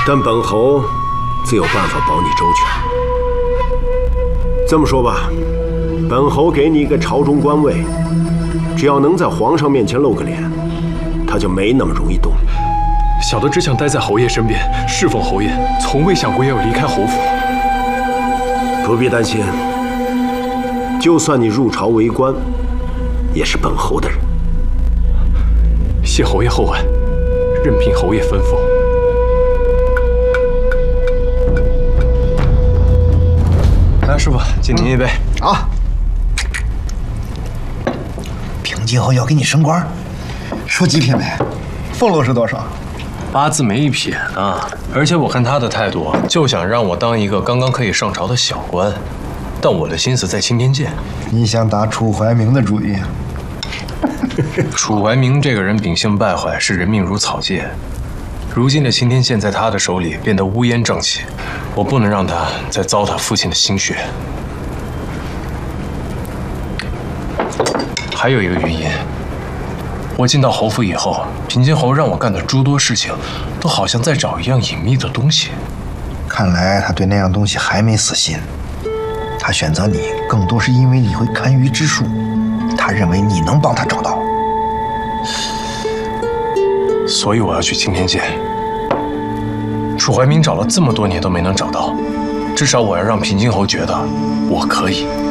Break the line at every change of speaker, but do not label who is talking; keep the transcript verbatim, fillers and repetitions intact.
但本侯自有办法保你周全。这么说吧，本侯给你一个朝中官位，只要能在皇上面前露个脸，他就没那么容易动。
小的只想待在侯爷身边，侍奉侯爷，从未想过要离开侯府。
不必担心，就算你入朝为官，也是本侯的人。
谢侯爷厚爱，任凭侯爷吩咐。来，师傅，敬您一杯。
啊！平津侯要给你升官，说极品呗，俸禄是多少？
八字没一撇呢，而且我看他的态度，就想让我当一个刚刚可以上朝的小官，但我的心思在青天剑。
你想打楚怀明的主意？
楚怀明这个人秉性败坏，视人命如草芥。如今的青天剑在他的手里变得乌烟瘴气，我不能让他再糟蹋父亲的心血。还有一个原因，我进到侯府以后，平津侯让我干的诸多事情，都好像在找一样隐秘的东西。
看来他对那样东西还没死心。他选择你，更多是因为你会堪舆之术，他认为你能帮他找到。
所以我要去青天剑。楚怀明找了这么多年都没能找到，至少我要让平津侯觉得我可以。